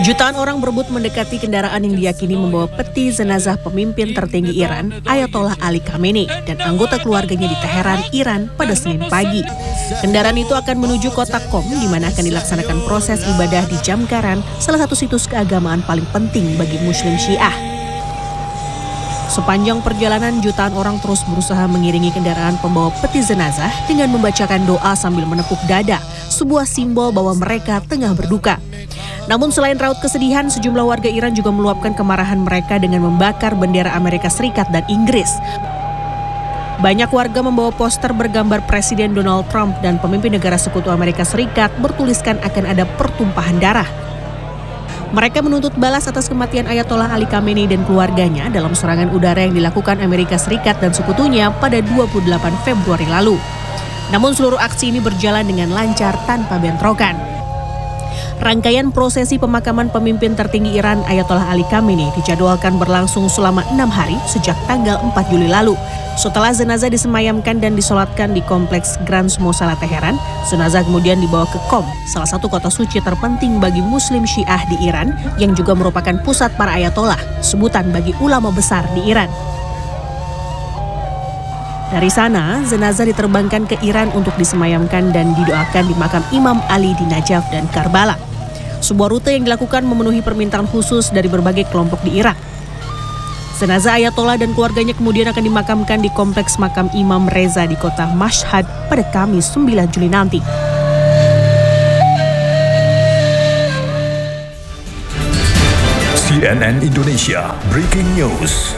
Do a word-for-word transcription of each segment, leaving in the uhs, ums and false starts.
Jutaan orang berebut mendekati kendaraan yang diyakini membawa peti jenazah pemimpin tertinggi Iran, Ayatollah Ali Khamenei, dan anggota keluarganya di Teheran, Iran pada Senin pagi. Kendaraan itu akan menuju kota Qom, di mana akan dilaksanakan proses ibadah di Jamkaran, salah satu situs keagamaan paling penting bagi Muslim Syiah. Sepanjang perjalanan, jutaan orang terus berusaha mengiringi kendaraan pembawa peti jenazah dengan membacakan doa sambil menepuk dada, sebuah simbol bahwa mereka tengah berduka. Namun selain raut kesedihan, sejumlah warga Iran juga meluapkan kemarahan mereka dengan membakar bendera Amerika Serikat dan Inggris. Banyak warga membawa poster bergambar Presiden Donald Trump dan pemimpin negara sekutu Amerika Serikat bertuliskan akan ada pertumpahan darah. Mereka menuntut balas atas kematian Ayatollah Ali Khamenei dan keluarganya dalam serangan udara yang dilakukan Amerika Serikat dan sekutunya pada dua puluh delapan Februari lalu. Namun seluruh aksi ini berjalan dengan lancar tanpa bentrokan. Rangkaian prosesi pemakaman pemimpin tertinggi Iran, Ayatollah Ali Khamenei, dijadwalkan berlangsung selama enam hari sejak tanggal empat Juli lalu. Setelah jenazah disemayamkan dan disolatkan di Kompleks Grand Mosala Teheran, jenazah kemudian dibawa ke Qom, salah satu kota suci terpenting bagi Muslim Syiah di Iran, yang juga merupakan pusat para ayatollah, sebutan bagi ulama besar di Iran. Dari sana, jenazah diterbangkan ke Iran untuk disemayamkan dan didoakan di makam Imam Ali di Najaf dan Karbala. Sebuah rute yang dilakukan memenuhi permintaan khusus dari berbagai kelompok di Irak. Jenazah Ayatollah dan keluarganya kemudian akan dimakamkan di Kompleks Makam Imam Reza di kota Mashhad pada Kamis sembilan Juli nanti. C N N Indonesia Breaking News.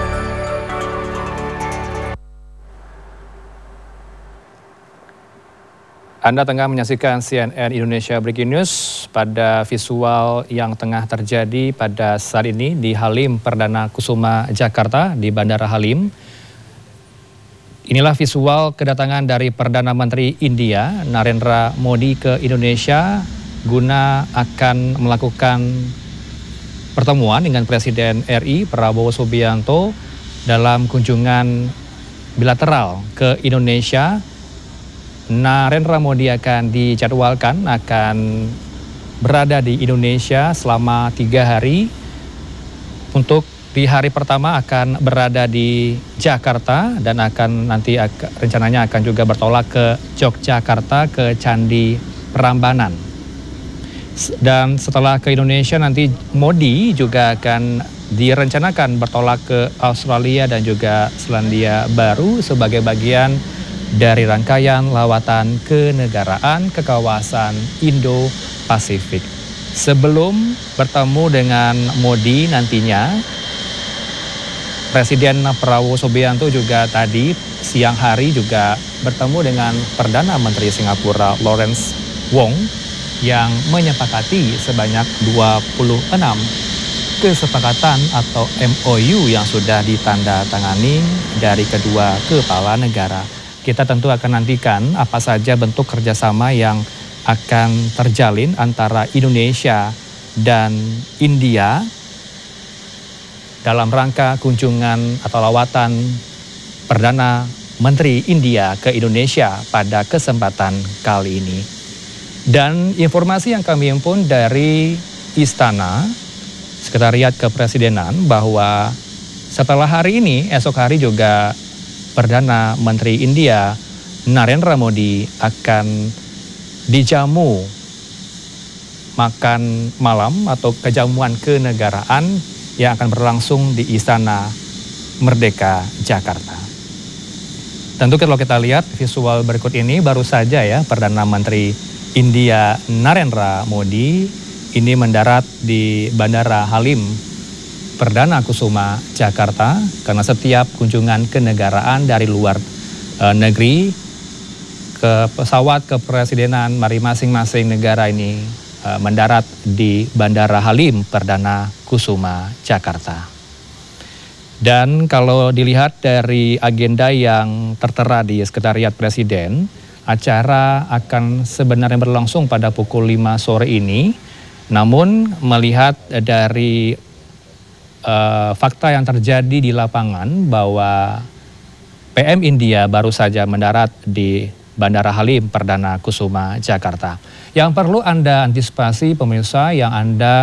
Anda tengah menyaksikan C N N Indonesia Breaking News pada visual yang tengah terjadi pada saat ini di Halim Perdana Kusuma, Jakarta, di Bandara Halim. Inilah visual kedatangan dari Perdana Menteri India, Narendra Modi, ke Indonesia guna akan melakukan pertemuan dengan Presiden R I Prabowo Subianto dalam kunjungan bilateral ke Indonesia. Narendra Modi akan dijadwalkan akan berada di Indonesia selama tiga hari. Untuk di hari pertama akan berada di Jakarta dan akan nanti akan, rencananya akan juga bertolak ke Yogyakarta, ke Candi Prambanan. Dan setelah ke Indonesia nanti Modi juga akan direncanakan bertolak ke Australia dan juga Selandia Baru sebagai bagian dari rangkaian lawatan kenegaraan ke kawasan Indo-Pasifik. Sebelum bertemu dengan Modi nantinya, Presiden Prabowo Subianto juga tadi siang hari juga bertemu dengan Perdana Menteri Singapura Lawrence Wong yang menyepakati sebanyak dua puluh enam kesepakatan atau M O U yang sudah ditandatangani dari kedua kepala negara. Kita tentu akan nantikan apa saja bentuk kerjasama yang akan terjalin antara Indonesia dan India dalam rangka kunjungan atau lawatan Perdana Menteri India ke Indonesia pada kesempatan kali ini. Dan informasi yang kami himpun dari Istana Sekretariat Kepresidenan bahwa setelah hari ini, esok hari juga Perdana Menteri India Narendra Modi akan dijamu makan malam atau kejamuan kenegaraan yang akan berlangsung di Istana Merdeka, Jakarta. Tentu kalau kita lihat visual berikut ini baru saja ya Perdana Menteri India Narendra Modi ini mendarat di Bandara Halim Perdana Kusuma, Jakarta, karena setiap kunjungan kenegaraan dari luar e, negeri ke pesawat kepresidenan dari masing-masing negara ini e, mendarat di Bandara Halim Perdana Kusuma, Jakarta. Dan kalau dilihat dari agenda yang tertera di Sekretariat Presiden, acara akan sebenarnya berlangsung pada pukul lima sore ini, namun melihat dari Uh, fakta yang terjadi di lapangan bahwa P M India baru saja mendarat di Bandara Halim Perdana Kusuma, Jakarta. Yang perlu Anda antisipasi pemirsa yang Anda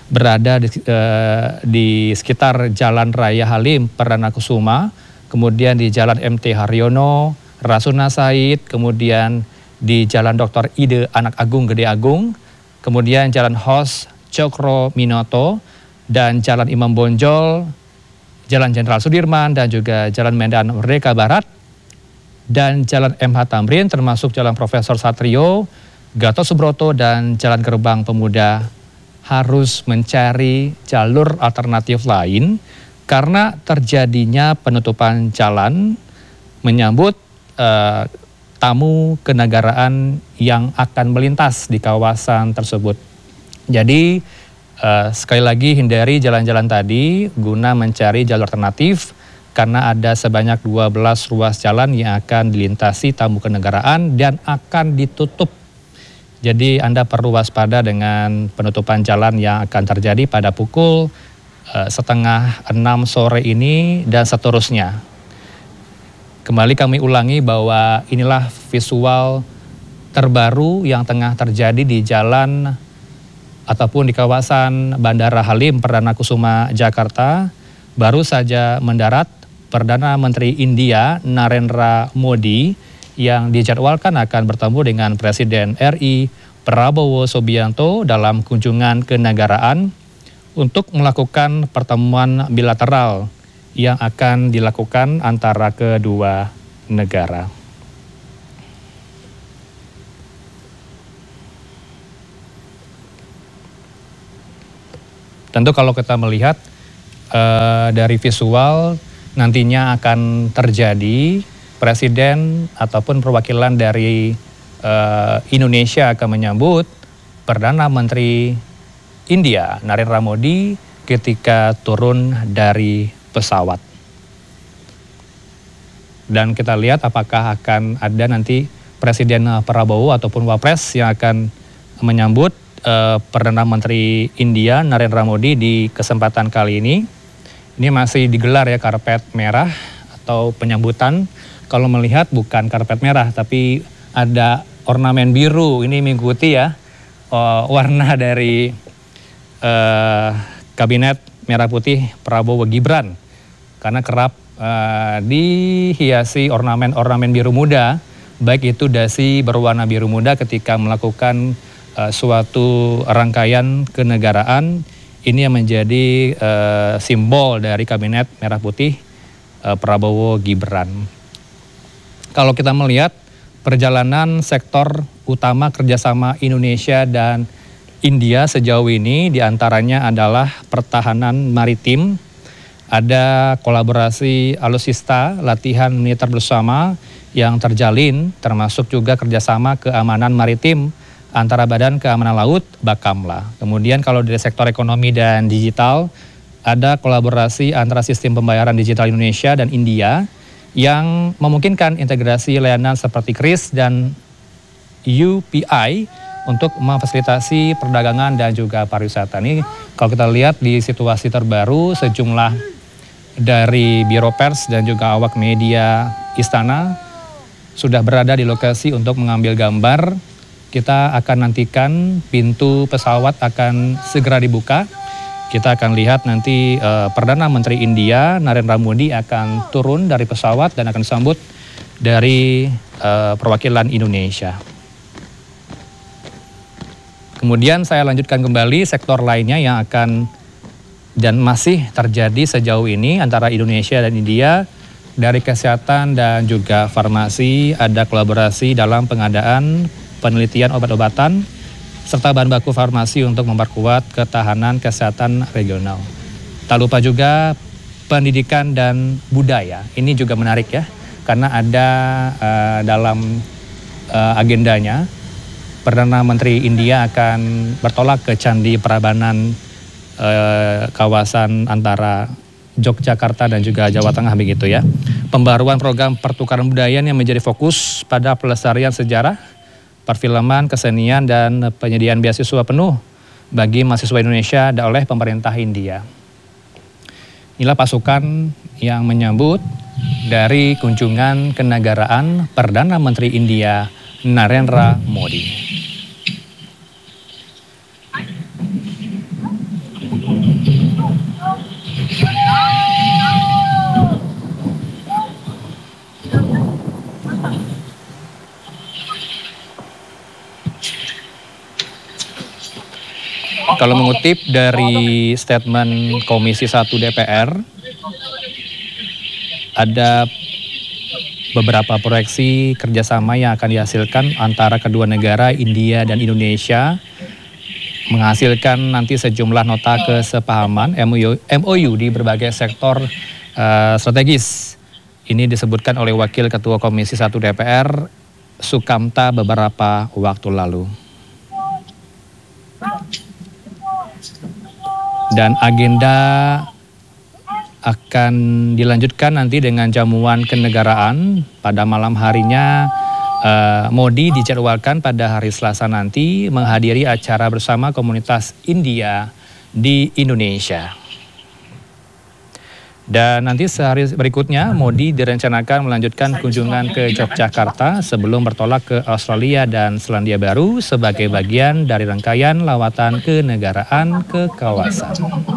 berada di, eh, di sekitar Jalan Raya Halim Perdana Kusuma, kemudian di Jalan M T Haryono, Rasuna Said, kemudian di Jalan Doktor Ide Anak Agung Gede Agung, kemudian Jalan Hos Cokro Minoto, dan Jalan Imam Bonjol, Jalan Jenderal Sudirman, dan juga Jalan Medan Merdeka Barat, dan Jalan M H Tamrin, termasuk Jalan Profesor Satrio, Gatot Subroto, dan Jalan Gerbang Pemuda harus mencari jalur alternatif lain karena terjadinya penutupan jalan menyambut eh, tamu kenegaraan yang akan melintas di kawasan tersebut. Jadi eh, sekali lagi hindari jalan-jalan tadi guna mencari jalur alternatif karena ada sebanyak dua belas ruas jalan yang akan dilintasi tamu kenegaraan dan akan ditutup. Jadi Anda perlu waspada dengan penutupan jalan yang akan terjadi pada pukul uh, setengah enam sore ini dan seterusnya. Kembali kami ulangi bahwa inilah visual terbaru yang tengah terjadi di jalan ataupun di kawasan Bandara Halim Perdana Kusuma, Jakarta. Baru saja mendarat Perdana Menteri India Narendra Modi yang dijadwalkan akan bertemu dengan Presiden R I Prabowo Subianto dalam kunjungan kenegaraan untuk melakukan pertemuan bilateral yang akan dilakukan antara kedua negara. Tentu kalau kita melihat uh, dari visual nantinya akan terjadi Presiden ataupun perwakilan dari uh, Indonesia akan menyambut Perdana Menteri India Narendra Modi ketika turun dari pesawat. Dan kita lihat apakah akan ada nanti Presiden Prabowo ataupun Wapres yang akan menyambut uh, Perdana Menteri India Narendra Modi di kesempatan kali ini. Ini masih digelar ya karpet merah atau penyambutan. Kalau melihat bukan karpet merah, tapi ada ornamen biru. Ini mengikuti ya uh, warna dari uh, Kabinet Merah Putih Prabowo Gibran. Karena kerap uh, dihiasi ornamen-ornamen biru muda, baik itu dasi berwarna biru muda ketika melakukan uh, suatu rangkaian kenegaraan. Ini yang menjadi uh, simbol dari Kabinet Merah Putih uh, Prabowo Gibran. Kalau kita melihat perjalanan sektor utama kerjasama Indonesia dan India sejauh ini diantaranya adalah pertahanan maritim, ada kolaborasi alutsista, latihan militer bersama yang terjalin, termasuk juga kerjasama keamanan maritim antara Badan Keamanan Laut, Bakamla. Kemudian kalau dari sektor ekonomi dan digital, ada kolaborasi antara sistem pembayaran digital Indonesia dan India, yang memungkinkan integrasi layanan seperti kris dan U P I untuk memfasilitasi perdagangan dan juga pariwisata. Ini kalau kita lihat di situasi terbaru, sejumlah dari Biro Pers dan juga awak media Istana sudah berada di lokasi untuk mengambil gambar. Kita akan nantikan pintu pesawat akan segera dibuka. Kita akan lihat nanti uh, Perdana Menteri India Narendra Modi akan turun dari pesawat dan akan disambut dari uh, perwakilan Indonesia. Kemudian saya lanjutkan kembali sektor lainnya yang akan dan masih terjadi sejauh ini antara Indonesia dan India. Dari kesehatan dan juga farmasi ada kolaborasi dalam pengadaan penelitian obat-obatan serta bahan baku farmasi untuk memperkuat ketahanan kesehatan regional. Tak lupa juga pendidikan dan budaya. Ini juga menarik ya, karena ada uh, dalam uh, agendanya Perdana Menteri India akan bertolak ke Candi Prambanan uh, kawasan antara Yogyakarta dan juga Jawa Tengah begitu ya. Pembaruan program pertukaran budaya yang menjadi fokus pada pelestarian sejarah, perfilman, kesenian, dan penyediaan beasiswa penuh bagi mahasiswa Indonesia oleh pemerintah India. Inilah pasukan yang menyambut dari kunjungan kenegaraan Perdana Menteri India Narendra Modi. Kalau mengutip dari statement Komisi satu D P R, ada beberapa proyeksi kerjasama yang akan dihasilkan antara kedua negara, India dan Indonesia, menghasilkan nanti sejumlah nota kesepahaman M O U di berbagai sektor uh, strategis. Ini disebutkan oleh Wakil Ketua Komisi satu D P R, Sukamta, beberapa waktu lalu. Dan agenda akan dilanjutkan nanti dengan jamuan kenegaraan pada malam harinya. uh, Modi dijadwalkan pada hari Selasa nanti menghadiri acara bersama komunitas India di Indonesia. Dan nanti sehari berikutnya Modi direncanakan melanjutkan kunjungan ke Yogyakarta sebelum bertolak ke Australia dan Selandia Baru sebagai bagian dari rangkaian lawatan kenegaraan ke kawasan.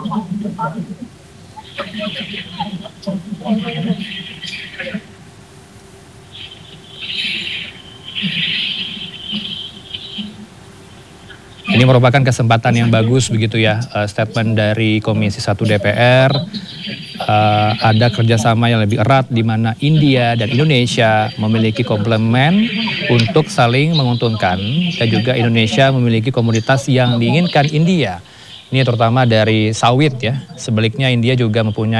Ini merupakan kesempatan yang bagus begitu ya, uh, statement dari Komisi satu D P R. Uh, ada kerjasama yang lebih erat di mana India dan Indonesia memiliki komplement untuk saling menguntungkan, dan juga Indonesia memiliki komoditas yang diinginkan India. Ini terutama dari sawit ya. Sebaliknya India juga mempunyai